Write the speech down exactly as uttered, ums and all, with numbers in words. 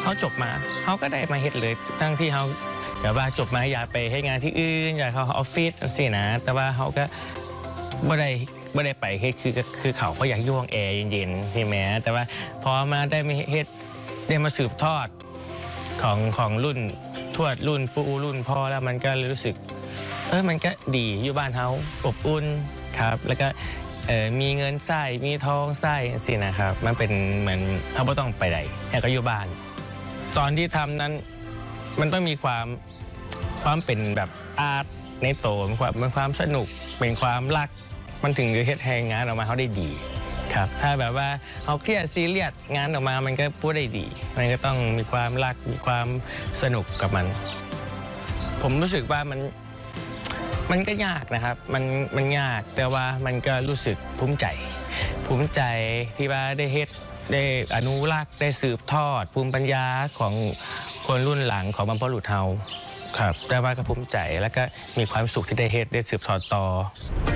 เขาจบมาเขาก็ได้มาเฮ็ดเลยทั้งที่เขาแบบว่าจบมาอยากไปให้งานที่อื่นอยากเขาออฟฟิศสินะแต่ว่าเขาก็บ่ได้บ่ได้ไปเฮ็ดคือคือเขาก็อยากย่วงแอร์เย็นๆใช่ไหมแต่ว่าพอมาได้มาเฮ็ดได้มาสืบทอดของของรุ่นทวดรุ่นปู่รุ่นพ่อแล้วมันก็รู้สึกเออมันก็ดีอยู่บ้านเขาอบอุ่นครับแล้วก็เออมีเงินใส่มีทองใส่สินะครับมันเป็นเหมือนเขาไม่ต้องไปไหนแค่ก็อยู่บ้านตอนที่ทำนั้นมันต้องมีความความเป็นแบบอาร์ตในโตมีความเป็นความสนุกเป็นความรักมันถึงจะเฮ็ดให้งานออกมาเขาได้ดีครับถ้าแบบว่าเขาเครียดซีเรียสงานออกมามันก็พูดได้ดีมันก็ต้องมีความรักมีความสนุกกับมันผมรู้สึกว่ามันมันก็ยากนะครับมันมันยากแต่ว่ามันก็รู้สึกภูมิใจภูมิใจที่ว่าได้เฮ็ดได้อนุรักษ์ได้สืบทอดภูมิปัญญาของคนรุ่นหลังของบรรพบุรุษเฮาครับแต่ว่าก็ภูมิใจแล้วก็มีความสุขที่ได้เฮ็ดได้สืบทอดต่อ